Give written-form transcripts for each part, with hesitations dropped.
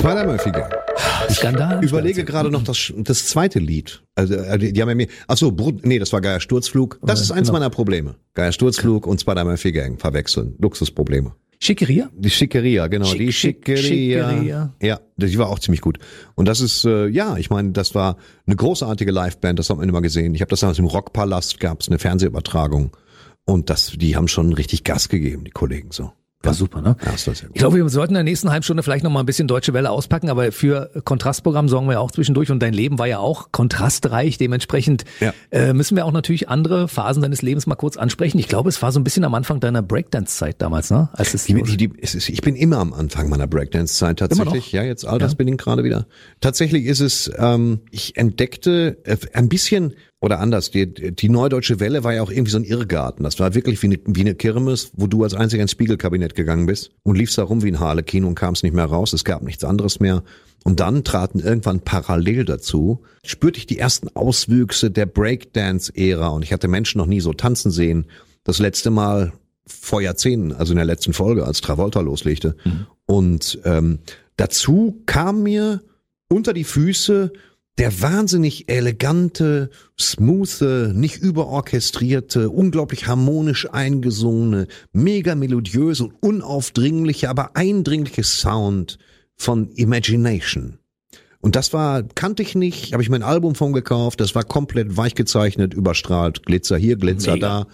Spider-Murphy Gang. Skandal. Ich überlege gerade noch das zweite Lied. Also die haben ja mir. Das war Geier Sturzflug. Das ist eins meiner Probleme. Geier Sturzflug und Spider-Murphy Gang verwechseln. Luxusprobleme. Schickeria? Die Schickeria, genau. Die Schickeria. Ja, die war auch ziemlich gut. Und das ist, ich meine, das war eine großartige Liveband, das hat man immer gesehen. Ich habe das damals im Rockpalast, gab's eine Fernsehübertragung. Und die haben schon richtig Gas gegeben, die Kollegen so. War super, ne? Ja, das war sehr gut. Ich glaube, wir sollten in der nächsten halben Stunde vielleicht noch mal ein bisschen Deutsche Welle auspacken, aber für Kontrastprogramm sorgen wir ja auch zwischendurch und dein Leben war ja auch kontrastreich, dementsprechend müssen wir auch natürlich andere Phasen deines Lebens mal kurz ansprechen. Ich glaube, es war so ein bisschen am Anfang deiner Breakdance-Zeit damals, ne? Ich bin immer am Anfang meiner Breakdance-Zeit tatsächlich. Ja, jetzt altersbedingt gerade wieder. Tatsächlich ist es, ich entdeckte ein bisschen oder anders, die Neue Deutsche Welle war ja auch irgendwie so ein Irrgarten. Das war wirklich wie eine Kirmes, wo du als einziger ins Spiegelkabinett gegangen bist und liefst da rum wie ein Harlekin und kamst nicht mehr raus. Es gab nichts anderes mehr. Und dann traten irgendwann parallel dazu, spürte ich die ersten Auswüchse der Breakdance-Ära und ich hatte Menschen noch nie so tanzen sehen. Das letzte Mal vor Jahrzehnten, also in der letzten Folge, als Travolta loslegte. Mhm. Und dazu kam mir unter die Füße der wahnsinnig elegante, smoothe, nicht überorchestrierte, unglaublich harmonisch eingesungene, mega melodiöse und unaufdringliche, aber eindringliche Sound von Imagination. Und das kannte ich nicht, habe ich mein Album von gekauft, das war komplett weich gezeichnet, überstrahlt, Glitzer hier, Glitzer da.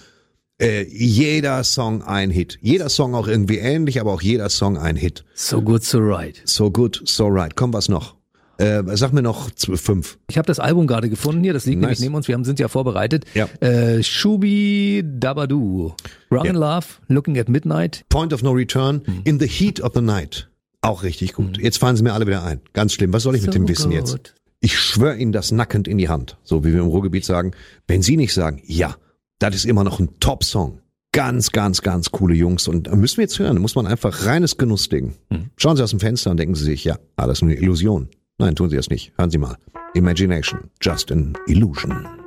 Jeder Song ein Hit. Jeder Song auch irgendwie ähnlich, aber auch jeder Song ein Hit. So good, so right. So good, so right. Komm, was noch? Sag mir noch 5. Ich habe das Album gerade gefunden hier, das liegt nämlich neben uns, sind ja vorbereitet. Ja. Shubi Dabadoo, Wrong in Love, Looking at Midnight. Point of No Return, In the Heat of the Night. Auch richtig gut. Jetzt fallen sie mir alle wieder ein. Ganz schlimm. Was soll ich mit dem Wissen jetzt? Ich schwöre Ihnen das nackend in die Hand. So wie wir im Ruhrgebiet sagen. Wenn Sie nicht sagen, ja, das ist immer noch ein Top-Song. Ganz, ganz, ganz coole Jungs. Und müssen wir jetzt hören, da muss man einfach reines Genussding. Schauen Sie aus dem Fenster und denken Sie sich, ja, alles nur eine Illusion. Nein, tun Sie das nicht. Hören Sie mal. Imagination, just an illusion.